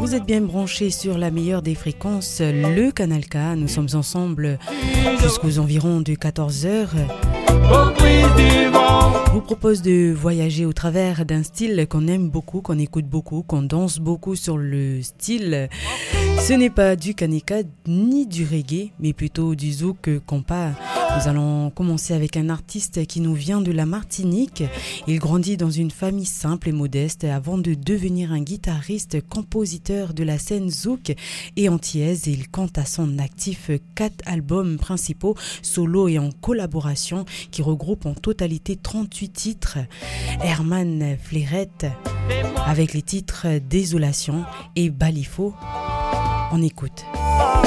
Vous êtes bien branchés sur la meilleure des fréquences, le Canal K. Nous sommes ensemble jusqu'aux environs de 14h. Je vous propose de voyager au travers d'un style qu'on aime beaucoup, qu'on écoute beaucoup, qu'on danse beaucoup sur le style. Ce n'est pas du kanika ni du reggae, mais plutôt du zouk compas. Nous allons commencer avec un artiste qui nous vient de la Martinique. Il grandit dans une famille simple et modeste avant de devenir un guitariste, compositeur de la scène zouk et antillaise. Il compte à son actif 4 albums principaux, solo et en collaboration, qui regroupent en totalité 38 titres. Herman Fleurette, avec les titres Désolation et Balifo. On écoute.